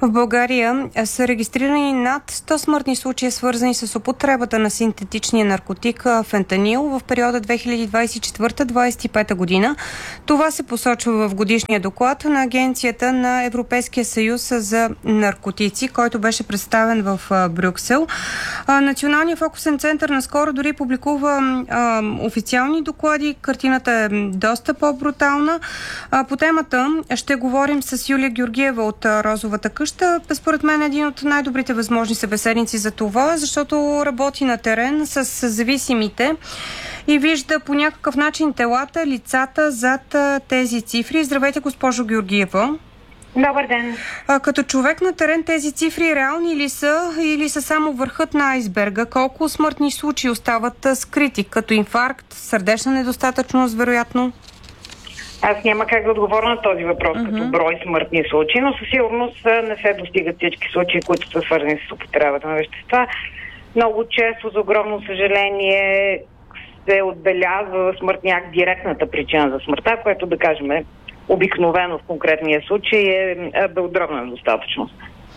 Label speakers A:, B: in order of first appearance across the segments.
A: В България са регистрирани над 100 смъртни случая, свързани с употребата на синтетичния наркотик фентанил в периода 2024-2025 година. Това се посочва в годишния доклад на Агенцията на Европейския съюз за наркотици, който беше представен в Брюксел. Националният фокусен център наскоро дори публикува официални доклади. Картината е доста по-брутална. По темата ще говорим с Юлия Георгиева от Розовата къща. Според мен един от най-добрите възможни събеседници за това, защото работи на терен с зависимите и вижда по някакъв начин телата, лицата зад тези цифри. Здравейте, госпожо Георгиева.
B: Добър ден.
A: Като човек на терен, тези цифри реални ли са или са само върхът на айсберга? Колко смъртни случаи остават скрити, като инфаркт, сърдечна недостатъчност, вероятно?
B: Аз няма как да отговоря на този въпрос като брой смъртни случаи, но със сигурност не се достигат всички случаи, които са свързани с употребата на вещества. Много често, за огромно съжаление, се отбелязва смъртния акт директната причина за смъртта, което, да кажем, обикновено в конкретния случай е белодробна недостатъчност.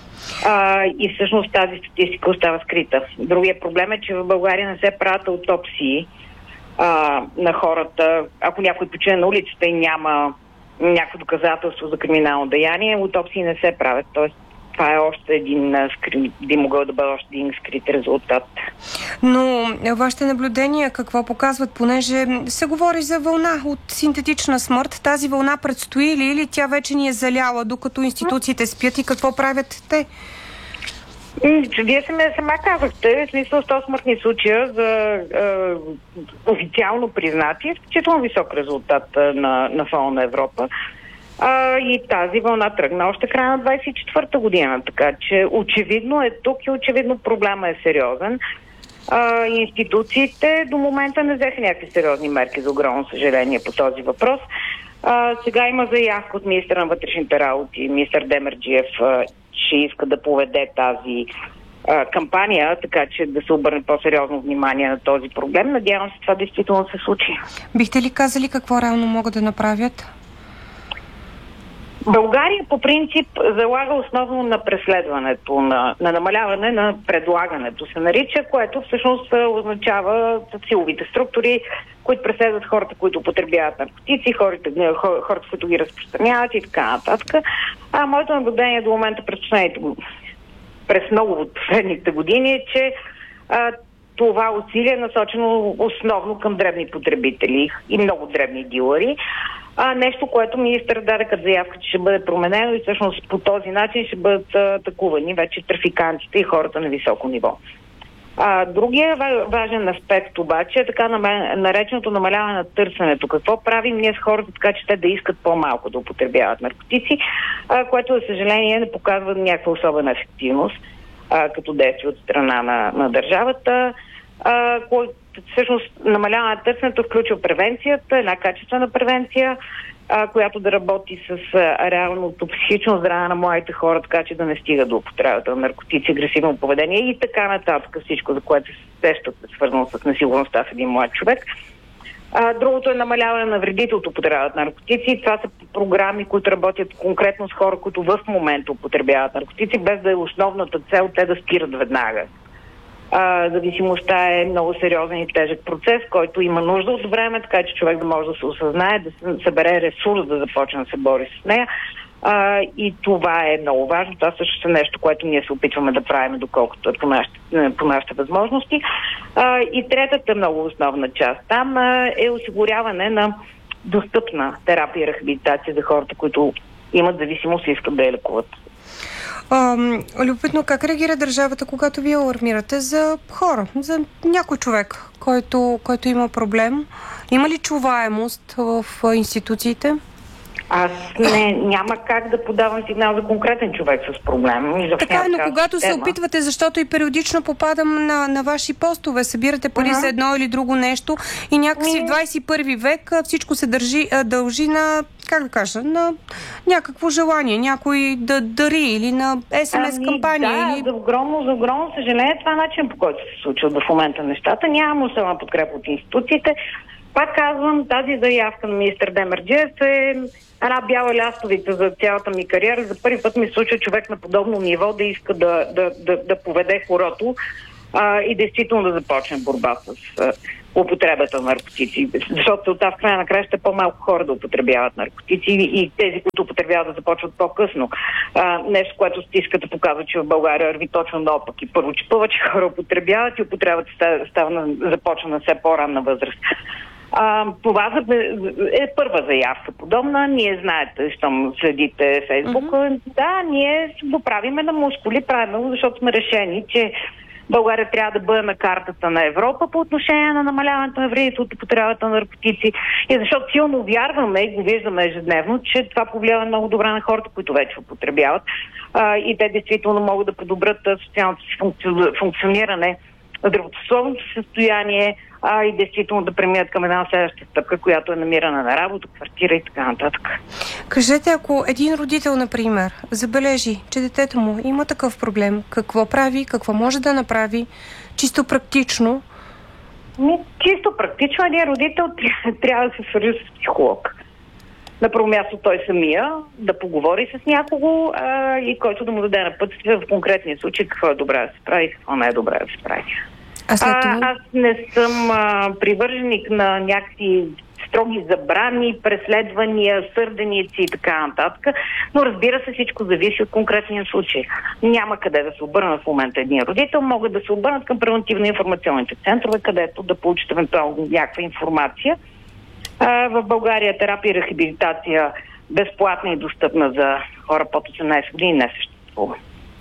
B: И всъщност тази статистика остава скрита. Другия проблем е, че в България не се правят аутопсии на хората. Ако някой почине на улицата и няма някакво доказателство за криминално деяние, аутопсии не се правят. Тоест, това е още един би могъл да бъде още един скрит резултат.
A: Но вашите наблюдения какво показват, понеже се говори за вълна от синтетична смърт? Тази вълна предстои ли или тя вече ни е заляла, докато институциите спят и какво правят те?
B: Вие сама казахте, в смисъл 100 смъртни случая за официално признати, изключително висок резултат на фона на Европа. И тази вълна тръгна още края на 24-та година, така че очевидно е тук и очевидно проблема е сериозен. Институциите до момента не взеха някакви сериозни мерки, за огромно съжаление, по този въпрос. Сега има заявка от министъра на вътрешните работи, министър Демерджиев, че иска да поведе тази кампания, така че да се обърне по-сериозно внимание на този проблем. Надявам се това действително се случи.
A: Бихте ли казали какво реално могат да направят?
B: България по принцип залага основно на преследването, на намаляване на предлагането се нарича, което всъщност означава силовите структури, които преследват хората, които употребяват наркотици, хората, които ги разпространяват и така нататък. Моето наблюдение до момента през много от последните години е, че това усилие е насочено основно към дребни потребители и много дребни дилъри. Нещо, което министър даде като заявка, че ще бъде променено и всъщност по този начин ще бъдат атакувани вече трафикантите и хората на високо ниво. Другия важен аспект обаче е така нареченото намаляване на търсенето. Какво правим ние с хората, така че те да искат по-малко да употребяват наркотици, което, за съжаление, не показва някаква особена ефективност като действие от страна на държавата. Всъщност намаляване на търсенето включва превенцията, една качествена превенция, която да работи с реалното психично здраве на младите хора, така че да не стига до употребата на наркотици, агресивно поведение и така нататък. Всичко, за което се сещат, е свързано с несигурността в един млад човек. Другото е намаляване на вредите от употребата на наркотици. Това са програми, които работят конкретно с хора, които в момента употребяват наркотици, без да е основната цел те да спират веднага. Зависимостта е много сериозен и тежък процес, който има нужда от време, така че човек да може да се осъзнае, да се събере ресурс, да започне да се бори с нея. И това е много важно. Това също е нещо, което ние се опитваме да правим, доколкото е по нашите възможности. И третата много основна част там е осигуряване на достъпна терапия и рехабилитация за хората, които имат зависимост и искат да я лекуват.
A: Любопитно, как реагира държавата, когато вие алармирате за хора, за някой човек, който има проблем? Има ли чуваемост в институциите?
B: Аз няма как да подавам сигнал за конкретен човек с проблем.
A: Така, но когато се опитвате, защото и периодично попадам на ваши постове, събирате пари за едно или друго нещо и някакси в 21 век всичко се дължи на, как да кажа, на някакво желание, някой да дари или на СМС кампания.
B: Да, за огромно съжаление това е начин, по който се случват в момента нещата. Нямам особена подкрепа от институциите. Пак казвам, тази заявка на министър Демерджиев е една бяла лястовица за цялата ми кариера. За първи път ми случва човек на подобно ниво да иска да поведе хорото и действително да започне борба с употребата на наркотици. Защото целта в края на краща по-малко хора да употребяват наркотици и тези, които употребяват, да започват по-късно. Нещо, което стиската показва, че в България върви точно наопак. И първо, че повече хора употребяват и употребата започва на все по-ранна възраст. Това е първа заявка подобна. Ние знаете, щом следите Фейсбук. Да, ние го правиме на мускули, правилно, защото сме решени, че България трябва да бъде на картата на Европа по отношение на намаляването на вредите от употребата на наркотици. И защото силно вярваме и го виждаме ежедневно, че това повлиява много добре на хората, които вече употребяват. И те действително могат да подобрят социалното си функциониране, здравословното състояние, и действително да преминат към една следваща стъпка, която е намирана на работа, квартира и така нататък.
A: Кажете, ако един родител, например, забележи, че детето му има такъв проблем, какво прави, какво може да направи, чисто практично?
B: Чисто практично един родител трябва да се свържи с психолог. На първо място той самия да поговори с някого и който да му даде напътствие в конкретния случай какво е добре да се прави и какво не е добре да се прави. Аз не съм привърженик на някакви строги забрани, преследвания, сърденици и така нататък, но разбира се, всичко зависи от конкретния случай. Няма къде да се обърнат в момента един родител, могат да се обърнат към превентивно-информационните центрове, където да получат евентуално някаква информация. В България терапия и рехабилитация безплатна и достъпна за хора под 18 години не съществува.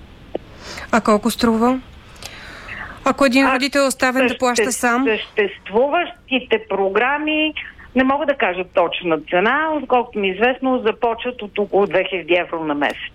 A: А колко струва? Ако един родител е оставен да плаща сам?
B: Съществуващите програми не мога да кажа точна цена, отколкото ми е известно, започват от около 2000 евро на месец.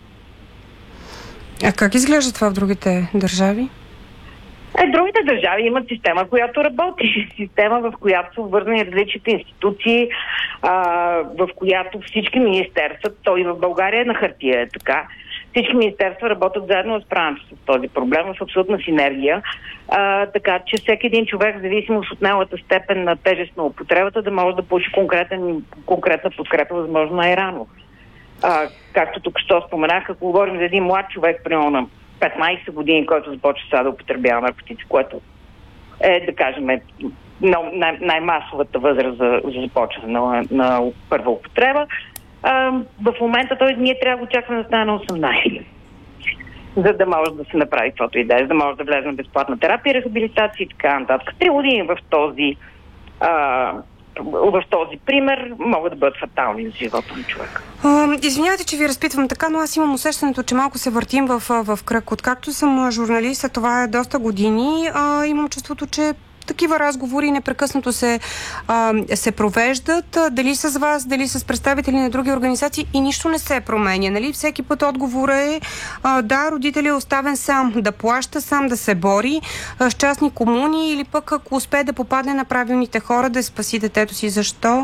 A: А как изглежда това в другите държави?
B: Другите държави имат система, която работи. Система, в която са обвързани различните институции, в която всички министерства, то и в България на хартия е така, всички министерства работят заедно да справят с този проблем в абсолютна синергия, така че всеки един човек, в зависимост от неговата степен на тежест на употребата, да може да получи конкретна подкрепа, възможно най-рано. Както тук що споменах, ако говорим за един млад човек, примерно на 15 години, който започва сега да употребява наркотици, което е, да кажем, най-масовата възраст за започване на първа употреба, в момента ние трябва да го чакаме да стане на 18, за да може да се направи каквото и да е, за да може да влезе на безплатна терапия, рехабилитация и така нататък. 3 години в този пример могат да бъдат фатални за живота на човека.
A: Извинявайте, че ви разпитвам така, но аз имам усещането, че малко се въртим в кръг. Откакто съм журналист, а това е доста години, имам чувството, че такива разговори непрекъснато се провеждат, дали с вас, дали с представители на други организации и нищо не се променя. Нали? Всеки път отговора е да, родителят е оставен сам да плаща, сам да се бори с частни комуни или пък ако успее да попадне на правилните хора да спаси детето си. Защо?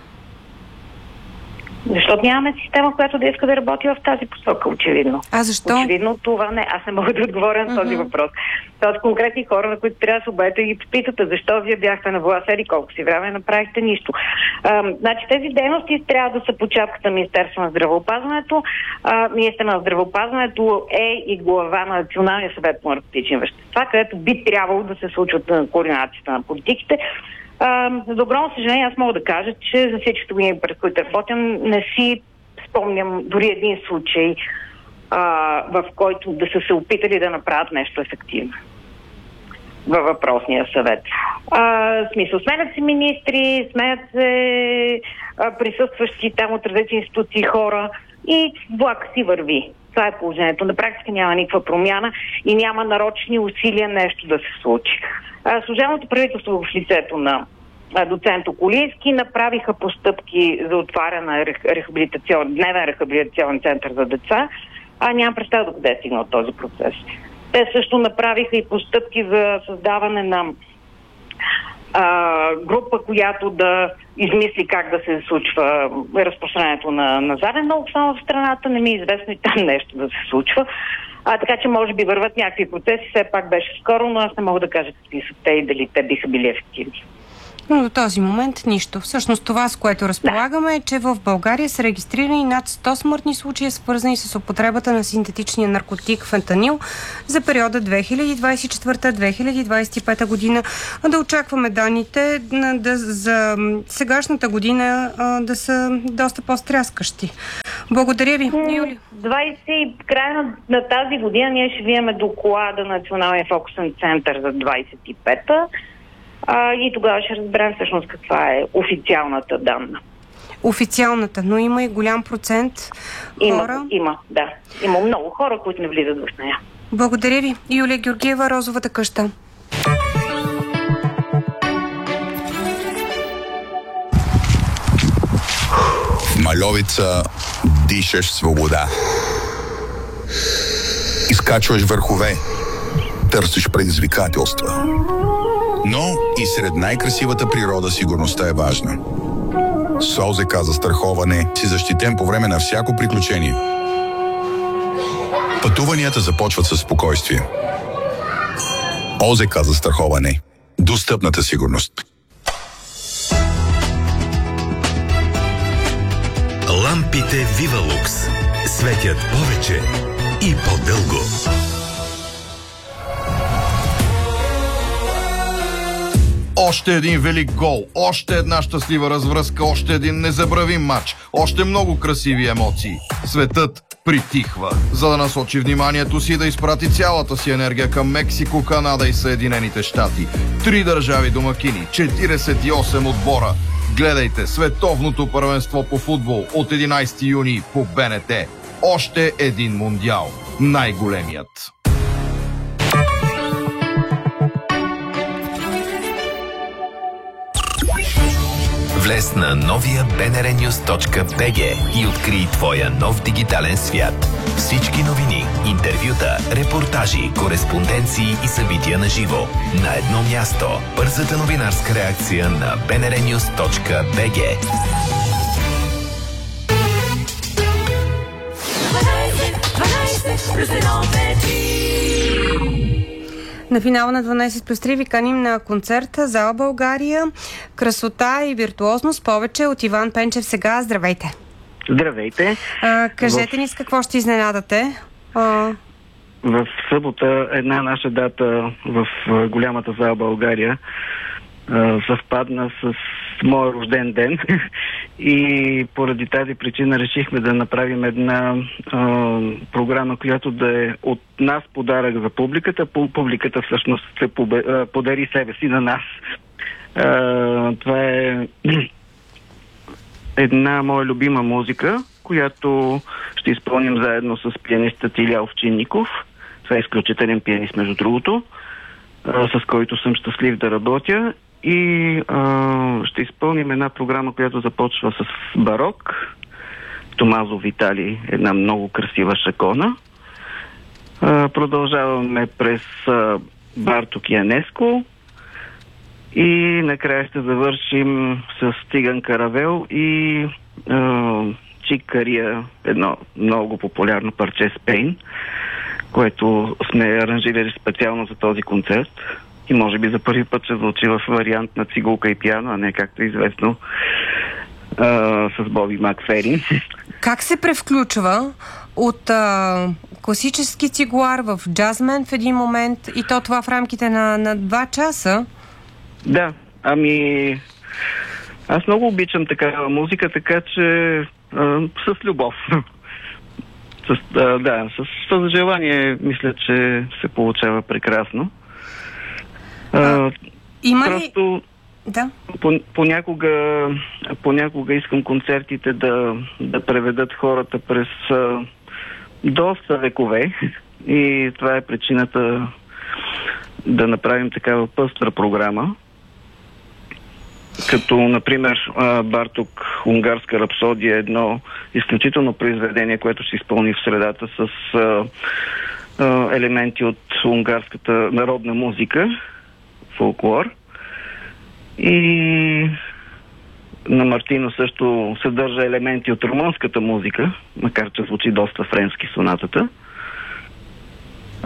B: Защото нямаме система, която да иска да работи в тази посока, очевидно.
A: А защо?
B: Очевидно това не. Аз не мога да отговоря на този въпрос. Тоест конкретни хора, на които трябва да се обадите и ги попитате, защо вие бяхте на власт, колко си време направихте нищо. Значи тези дейности трябва да са по чапката на Министерство на здравеопазването. Министър на здравеопазването е и глава на Националния съвет по наркотични вещества, където би трябвало да се случват на координацията на политиките. За добро съжаление, аз мога да кажа, че за всичките години, през които работям, не си спомням дори един случай, в който да са се опитали да направят нещо ефективно във въпросния съвет. В смисъл, сменят се министри, сменят се присъстващи там от различни институции хора и влак си върви. Това е положението. На практика няма никаква промяна и няма нарочни усилия нещо да се случи. Служебното правителство в лицето на доцент Околийски направиха постъпки за отваряне на дневен рехабилитационен център за деца, нямам представа до къде е стигнал този процес. Те също направиха и постъпки за създаване на група, която да измисли как да се случва разпространението на заден наук само в страната. Не ми е известно и там нещо да се случва. Така че може би върват някакви процеси. Все пак беше скоро, но аз не мога да кажа какви са те и дали те биха били ефективни.
A: Но до този момент нищо. Всъщност това, с което разполагаме, е, че в България са регистрирани над 100 смъртни случая, свързани с употребата на синтетичния наркотик фентанил за периода 2024-2025 година. Да очакваме данните за сегашната година да са доста по-стряскащи. Благодаря ви, Юли.
B: Края на тази година ние ще видим доклада на Националния фокусен център за 25-та. И тогава ще разберем всъщност каква е официалната данна.
A: Официалната, но има и голям процент хора.
B: Има, да. Има много хора, които не влизат в нея.
A: Благодаря ви. Юлия Георгиева, Розовата къща.
C: В Мальовица дишаш свобода. Изкачваш върхове. Търсиш предизвикателства. Но и сред най-красивата природа сигурността е важна. С ОЗК застраховане си защитен по време на всяко приключение. Пътуванията започват със спокойствие. ОЗК застраховане. Достъпната сигурност.
D: Лампите Вивалукс светят повече и по-дълго.
E: Още един велик гол, още една щастлива развръзка, още един незабравим матч, още много красиви емоции. Светът притихва, за да насочи вниманието си и да изпрати цялата си енергия към Мексико, Канада и Съединените щати. 3 държави домакини, 48 отбора. Гледайте световното първенство по футбол от 11 юни по БНТ. Още един мундиал. Най-големият.
D: Влез на новия bnrnews.bg и открий твоя нов дигитален свят. Всички новини, интервюта, репортажи, кореспонденции и събития на живо. На едно място. Бързата новинарска реакция на bnrnews.bg.
A: На финала на 12+3 ви каним на концерта Зала България. Красота и виртуозност повече от Иван Пенчев сега. Здравейте!
F: Здравейте!
A: Кажете ни с какво ще изненадате?
F: В събота една наша дата в голямата Зала България съвпадна с моя рожден ден и поради тази причина решихме да направим една програма, която да е от нас подарък за публиката. Публиката всъщност се подари себе си на нас. Това е една моя любима музика, която ще изпълним заедно с пианистът Илия Овчинников. Това е изключителен пианист, между другото, с който съм щастлив да работя. И ще изпълним една програма, която започва с барок. Томазо Витали, една много красива шакона. Продължаваме през Барток Янеско. И накрая ще завършим с Тиган Каравел и Чик Кария, едно много популярно парче Спейн, което сме аранжирали специално за този концерт. И може би за първи път ще звучи в вариант на цигулка и пиано, а не както е известно с Боби Макферин.
A: Как се превключва от класически цигуар в джазмен в един момент и то това в рамките на 2 часа? Да,
F: аз много обичам такава музика, така че с любов. С желание мисля, че се получава прекрасно.
A: Има ли... Да.
F: Понякога искам концертите да преведат хората през доста векове и това е причината да направим такава пъстра програма. Като, например, Барток Унгарска рапсодия е едно изключително произведение, което ще изпълни в средата с елементи от унгарската народна музика, фолклор. И на Мартино също съдържа елементи от румънската музика, макар че звучи доста френски сонатата.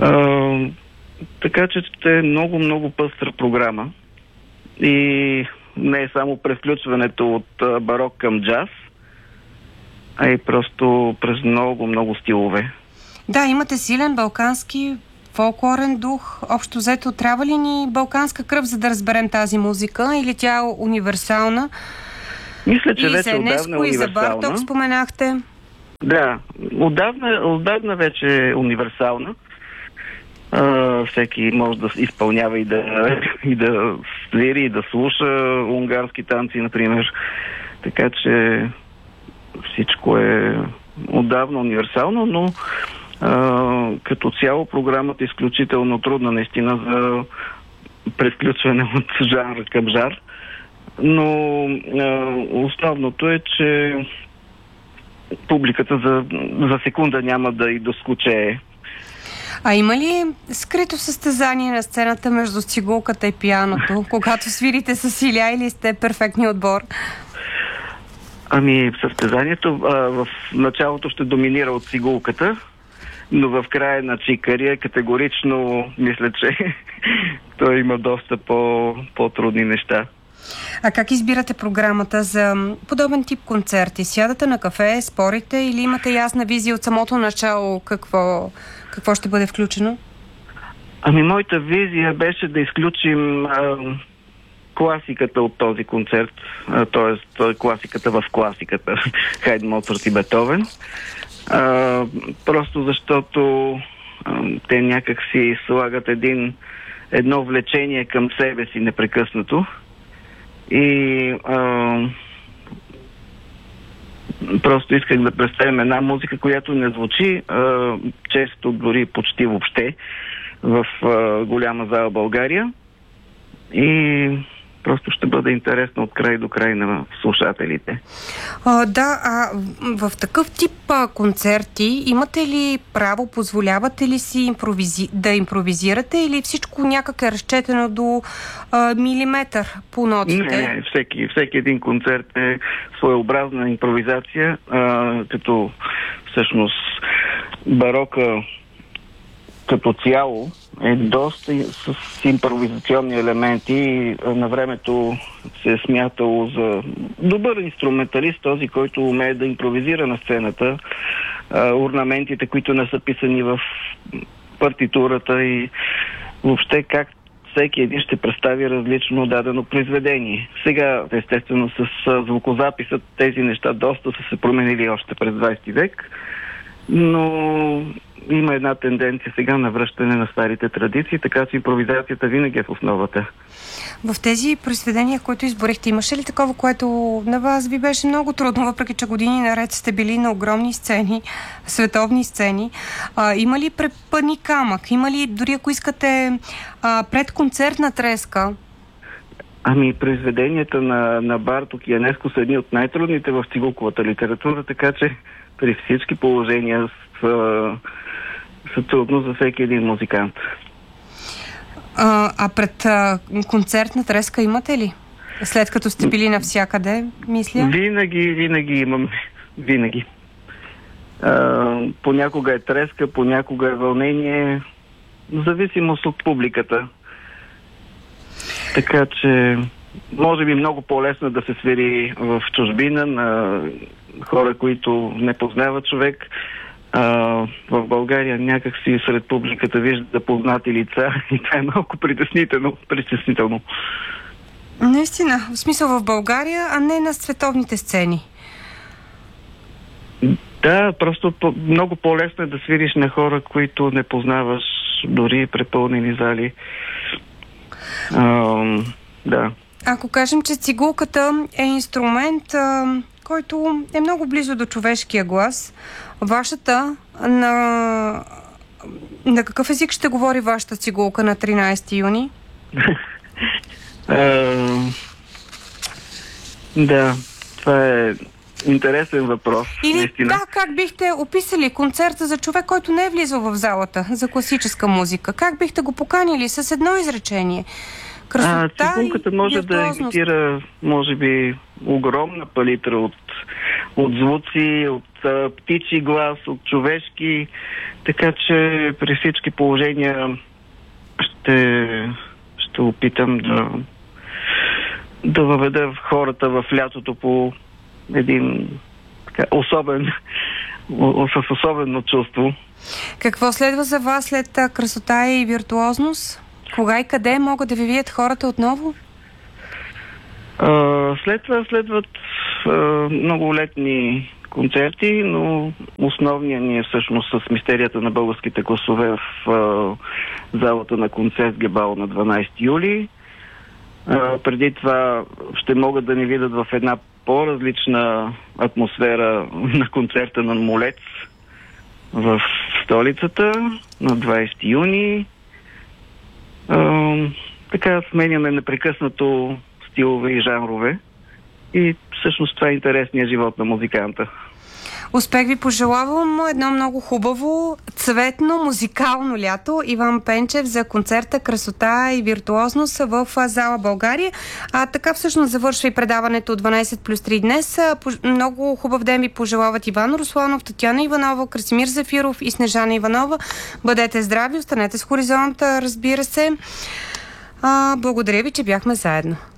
F: Така че ще е много, много пъстра програма. И не е само превключването от барок към джаз, а и просто през много, много стилове.
A: Да, имате силен балкански фолклорен дух. Общо взето, трябва ли ни балканска кръв, за да разберем тази музика, или тя е универсална?
F: Мисля, че
A: и
F: вече
A: за Енеско, и за Барток споменахте.
F: Да, отдавна вече е универсална. Всеки може да изпълнява и да свири, и да слуша унгарски танци, например. Така че всичко е отдавна универсално, но като цяло програмата е изключително трудна наистина за превключване от жанр към жар. Но основното е, че публиката за секунда няма да и доскучее.
A: А има ли скрито състезание на сцената между цигулката и пианото, когато свирите с Иля, или сте перфектния отбор?
F: Ами, състезанието в началото ще доминира от цигулката, но в края на Чикария категорично мисля, че той има доста по-трудни неща.
A: А как избирате програмата за подобен тип концерти? Сядате на кафе, спорите или имате ясна визия от самото начало какво ще бъде включено? Ами,
F: моята визия беше да изключим класиката от този концерт, т.е. класиката в класиката, Хайдн, Моцарт и Бетовен. Просто защото те някак си слагат едно влечение към себе си непрекъснато. И просто исках да представим една музика, която не звучи често, дори почти въобще в голяма зала България. И просто ще бъде интересно от край до край на слушателите.
A: В такъв тип концерти имате ли право, позволявате ли си да импровизирате, или всичко някак е разчетено до милиметър по нотите?
F: Не, всеки един концерт е своеобразна импровизация, като всъщност барока като цяло е доста с импровизационни елементи и на времето се е смятало за добър инструменталист, този, който умее да импровизира на сцената. Орнаментите, които не са писани в партитурата, и въобще как всеки един ще представи различно дадено произведение. Сега, естествено, с звукозаписът тези неща доста са се променили още през 20 век, но има една тенденция сега на връщане на старите традиции, така че импровизацията винаги е в основата.
A: В тези произведения, които изборихте, имаше ли такова, което на вас ви беше много трудно, въпреки че години наред сте били на огромни сцени, световни сцени? Има ли препъни камък? Има ли, дори ако искате, предконцертна треска?
F: Ами, произведенията на Барток и Енеско са едни от най-трудните в цигулковата литература, така че при всички положения са трудно за всеки един музикант.
A: Пред концертна треска имате ли? След като сте били навсякъде, мисля?
F: Винаги имаме. Винаги. Понякога е треска, понякога е вълнение, в зависимост от публиката. Така че може би много по-лесно да се свири в чужбина на хора, които не познава човек. В България някак си сред публиката вижда познати лица и това е малко притеснително.
A: Наистина, в смисъл в България, а не на световните сцени.
F: Да, просто много по-лесно е да свириш на хора, които не познаваш, дори препълнени зали. Да. Ако
A: кажем, че цигулката е инструмент, който е много близо до човешкия глас, вашата на какъв език ще говори вашата цигулка на 13 юни?
F: Да, това е интересен въпрос.
A: Или
F: наистина.
A: Да, как бихте описали концерта за човек, който не е влизал в залата за класическа музика? Как бихте го поканили с едно изречение?
F: Цигулката може да имитира, може би, огромна палитра от звуци, от птичи глас, от човешки, така че при всички положения ще опитам да въведе хората в лятото по един с особено чувство.
A: Какво следва за вас след красота и виртуозност? Кога и къде могат да ви видят хората отново?
F: След това следват много летни концерти, но основният ни е всъщност с мистерията на българските гласове в залата на концерт Гебал на 12 юли. Преди това ще могат да ни видят в една по-различна атмосфера на концерта на Молец в столицата на 20 юни. Така сменяме непрекъснато стилове и жанрове и всъщност това е интересният живот на музиканта.
A: Успех ви пожелавам, едно много хубаво, цветно, музикално лято. Иван Пенчев за концерта "Красота и виртуозност" в зала България. Така всъщност завършва и предаването 12+3 днес. Много хубав ден ви пожелават Иван Русланов, Татяна Иванова, Красимир Зафиров и Снежана Иванова. Бъдете здрави, останете с Хоризонт, разбира се. Благодаря ви, че бяхме заедно.